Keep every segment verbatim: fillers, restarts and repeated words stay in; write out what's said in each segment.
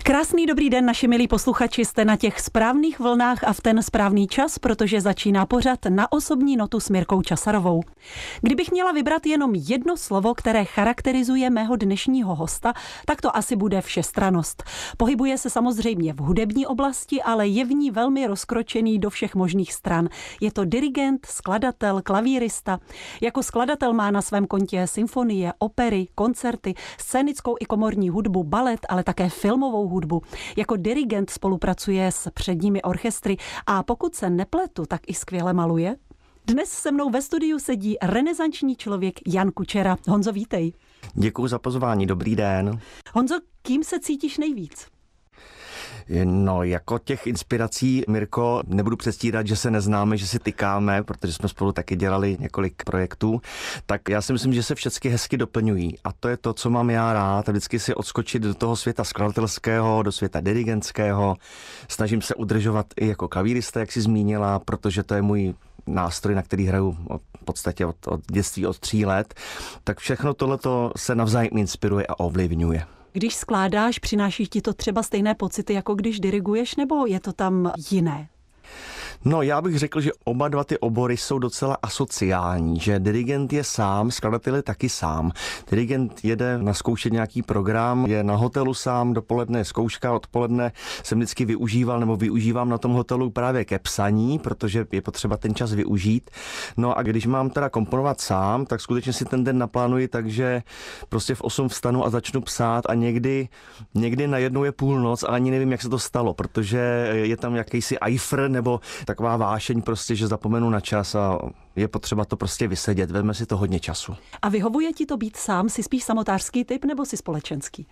Krásný dobrý den, naši milí posluchači, jste na těch správných vlnách a v ten správný čas, protože začíná pořad Na osobní notu s Mirkou Časarovou. Kdybych měla vybrat jenom jedno slovo, které charakterizuje mého dnešního hosta, tak to asi bude všestrannost. Pohybuje se samozřejmě v hudební oblasti, ale je v ní velmi rozkročený do všech možných stran. Je to dirigent, skladatel, klavírista. Jako skladatel má na svém kontě symfonie, opery, koncerty, scénickou i komorní hudbu, balet, ale také filmovou hudbu. Jako dirigent spolupracuje s předními orchestry a pokud se nepletu, tak i skvěle maluje. Dnes se mnou ve studiu sedí renesanční člověk Jan Kučera. Honzo, vítej. Děkuji za pozvání, dobrý den. Honzo, kým se cítíš nejvíc? No, jako těch inspirací, Mirko, nebudu předstírat, že se neznáme, že si tykáme, protože jsme spolu taky dělali několik projektů, tak já si myslím, že se všechny hezky doplňují a to je to, co mám já rád, vždycky si odskočit do toho světa skladatelského, do světa dirigentského, snažím se udržovat i jako klavírista, jak jsi zmínila, protože to je můj nástroj, na který hraju v podstatě od, od dětství, od tří let, tak všechno tohleto se navzájem inspiruje a ovlivňuje. Když skládáš, přináší ti to třeba stejné pocity, jako když diriguješ, nebo je to tam jiné? No, já bych řekl, že oba dva ty obory jsou docela asociální, že dirigent je sám, skladatel je taky sám. Dirigent jede naskoušet nějaký program, je na hotelu sám, dopoledne je zkouška, odpoledne jsem vždycky využíval nebo využívám na tom hotelu právě ke psaní, protože je potřeba ten čas využít. No a když mám teda komponovat sám, tak skutečně si ten den naplánuji, takže prostě v osm vstanu a začnu psát a někdy, někdy najednou je půlnoc a ani nevím, jak se to stalo, protože je tam jakýsi ajfr nebo taková vášeň prostě, že zapomenu na čas a je potřeba to prostě vysedět. Vezme si to hodně času. A vyhovuje ti to být sám? Jsi spíš samotářský typ nebo jsi společenský?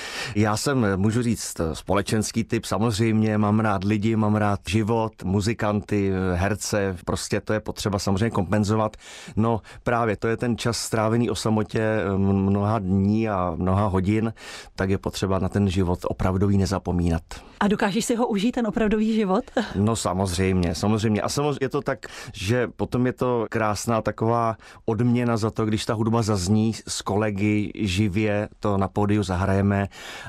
Já jsem, můžu říct, společenský typ. Samozřejmě mám rád lidi, mám rád život, muzikanty, herce. Prostě to je potřeba samozřejmě kompenzovat. No právě to je ten čas strávený o samotě mnoha dní a mnoha hodin, tak je potřeba na ten život opravdový nezapomínat. A dokážeš si ho užít, ten opravdový život? No samozřejmě, samozřejmě. A samozřejmě je to tak, že potom je to krásná taková odměna za to, když ta hudba zazní s kolegy živě, to na pódiu zahrajeme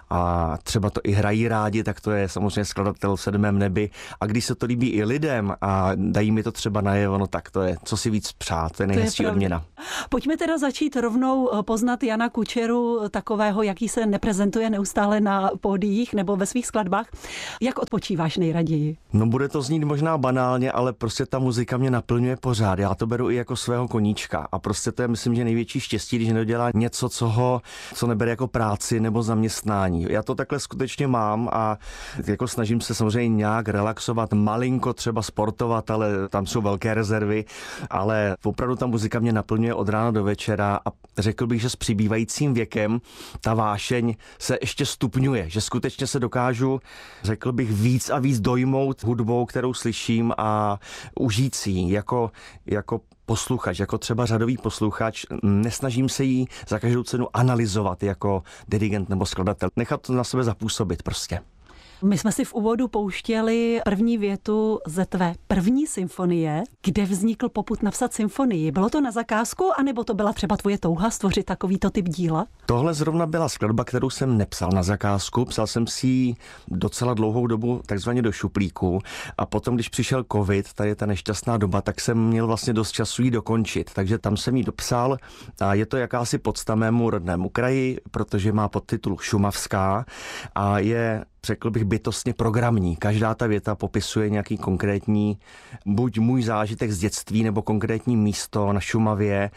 a třeba to i hrají rádi, tak to je samozřejmě skladatel v sedmém nebi. A když se to líbí i lidem a dají mi to třeba najevo, no tak to je, co si víc přát, to je nejhezčí to je odměna. Pojďme teda začít rovnou poznat Jana Kučeru, takového, jaký se neprezentuje neustále na pódiích nebo ve svých skladbách. Jak odpočíváš nejraději? No bude to znít možná banálně, ale prostě ta muzika mě naplňuje pořád. Já to beru i jako svého koníčka a prostě to je, myslím, že největší štěstí, když nedělá něco, co ho, co nebere jako práci nebo zaměstnání. Já to takhle skutečně mám a jako snažím se samozřejmě nějak relaxovat, malinko třeba sportovat, ale tam jsou velké rezervy, ale opravdu ta muzika mě naplňuje od rána do večera a řekl bych, že s přibývajícím věkem ta vášeň se ještě stupňuje, že skutečně se dokážu, řekl bych, víc a víc dojmout hudbou, kterou slyším a užít si ji jako, jako posluchač, jako třeba řadový posluchač, nesnažím se jí za každou cenu analyzovat jako dirigent nebo skladatel. Nechat to na sebe zapůsobit prostě. My jsme si v úvodu pouštěli první větu ze tvé první symfonie, kde vznikl popud napsat symfonii. Bylo to na zakázku, anebo to byla třeba tvoje touha stvořit takovýto typ díla? Tohle zrovna byla skladba, kterou jsem nepsal na zakázku. Psal jsem si ji docela dlouhou dobu takzvaně do šuplíku a potom, když přišel covid, tady ta nešťastná doba, tak jsem měl vlastně dost času ji dokončit. Takže tam jsem ji dopsal a je to jakási podsta mému rodnému kraji, protože má podtitul Šumavská a je, řekl bych, bytostně programní. Každá ta věta popisuje nějaký konkrétní, buď můj zážitek z dětství, nebo konkrétní místo na Šumavě.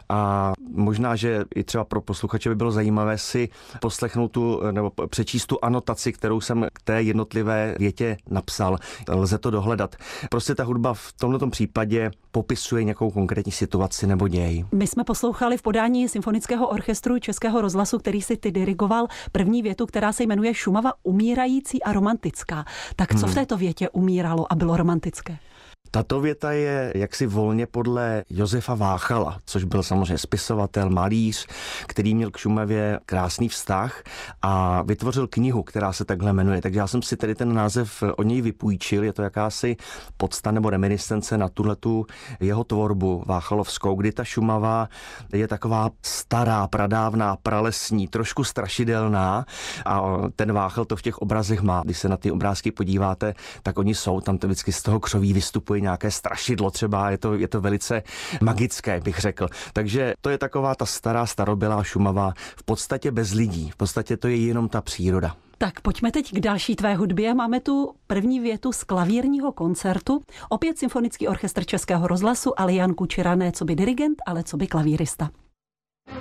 A možná, že i třeba pro posluchače by bylo zajímavé si poslechnout tu, nebo přečíst tu anotaci, kterou jsem k té jednotlivé větě napsal. Lze to dohledat. Prostě ta hudba v tomto případě popisuje nějakou konkrétní situaci nebo děj. My jsme poslouchali v podání Symfonického orchestru Českého rozhlasu, který si ty dirigoval, první větu, která se jmenuje Šumava umírající a romantická. Tak co v této větě umíralo a bylo romantické? Tato věta je jaksi volně podle Josefa Váchala, což byl samozřejmě spisovatel, malíř, který měl k Šumavě krásný vztah a vytvořil knihu, která se takhle jmenuje. Takže já jsem si tedy ten název od něj vypůjčil, je to jakási podsta nebo reminiscence na tuhletu jeho tvorbu váchalovskou, kdy ta Šumava je taková stará, pradávná, pralesní, trošku strašidelná a ten Váchal to v těch obrazech má. Když se na ty obrázky podíváte, tak oni jsou, tam to vždycky z toho křoví vystupuje nějaké strašidlo třeba, je to, je to velice magické, bych řekl. Takže to je taková ta stará, starobylá Šumava, v podstatě bez lidí, v podstatě to je jenom ta příroda. Tak pojďme teď k další tvé hudbě. Máme tu první větu z klavírního koncertu. Opět Symfonický orchestr Českého rozhlasu, ale Jan Kučera ne co by dirigent, ale co by klavírista.